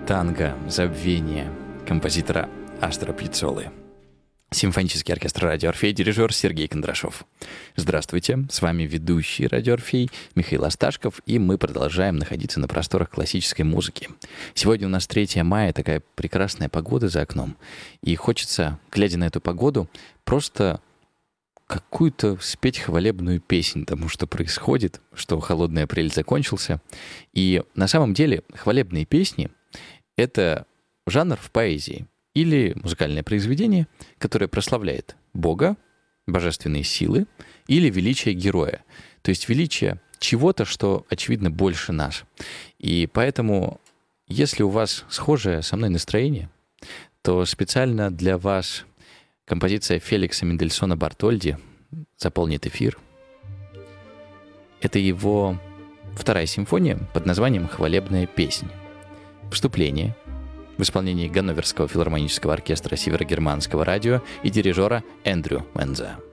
танго «Забвение» композитора Астора Пьяццолы. Симфонический оркестр «Радио Орфей», дирижер Сергей Кондрашов. Здравствуйте, с вами ведущий «Радио Орфей» Михаил Асташков, и мы продолжаем находиться на просторах классической музыки. Сегодня у нас 3 мая, такая прекрасная погода за окном, и хочется, глядя на эту погоду, просто какую-то спеть хвалебную песнь тому, что происходит, что холодный апрель закончился. И на самом деле хвалебные песни — это жанр в поэзии или музыкальное произведение, которое прославляет Бога, божественные силы или величие героя. То есть величие чего-то, что, очевидно, больше нас. И поэтому, если у вас схожее со мной настроение, то специально для вас композиция Феликса Мендельсона Бартольди заполнит эфир. Это его 2-я симфония под названием «Хвалебная песнь». Вступление в исполнении Ганноверского филармонического оркестра Северогерманского радио и дирижера Эндрю Менза.